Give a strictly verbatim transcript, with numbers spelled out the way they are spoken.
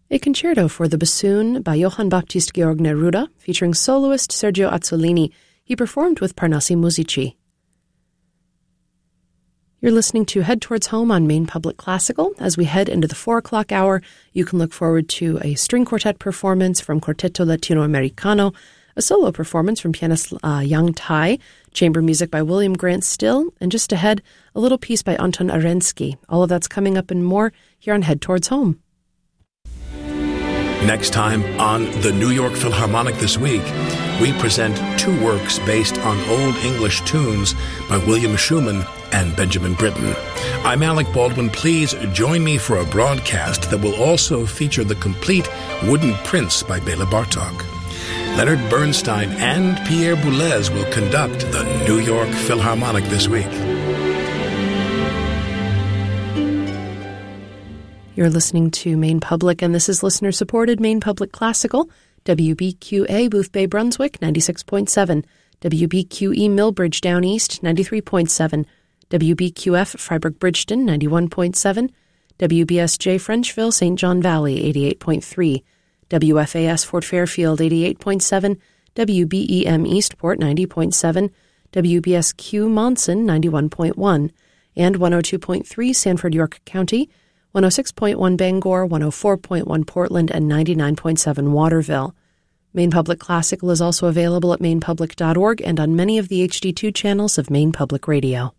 A concerto for the bassoon by Johann Baptist Georg Neruda, featuring soloist Sergio Azzolini. He performed with Parnassi Musici. You're listening to Head Towards Home on Maine Public Classical. As we head into the four o'clock hour, you can look forward to a string quartet performance from Quartetto Latinoamericano, a solo performance from pianist uh, Yang Tai, chamber music by William Grant Still, and just ahead, a little piece by Anton Arensky. All of that's coming up and more here on Head Towards Home. Next time on the New York Philharmonic This Week, we present two works based on Old English tunes by William Schumann and Benjamin Britten. I'm Alec Baldwin. Please join me for a broadcast that will also feature the complete Wooden Prince by Bela Bartok. Leonard Bernstein and Pierre Boulez will conduct the New York Philharmonic This Week. You're listening to Maine Public, and this is listener-supported Maine Public Classical, W B Q A, Booth Bay, Brunswick, ninety-six point seven, W B Q E, Millbridge, Down East, ninety-three point seven, W B Q F, Freiburg-Bridgeton, ninety-one point seven, W B S J, Frenchville, Saint John Valley, eighty-eight point three, W F A S, Fort Fairfield, eighty-eight point seven, W B E M, Eastport, ninety point seven, W B S Q, Monson, ninety-one point one, and one oh two point three, Sanford, York County, one oh six point one Bangor, one oh four point one Portland, and ninety-nine point seven Waterville. Maine Public Classical is also available at maine public dot org and on many of the H D two channels of Maine Public Radio.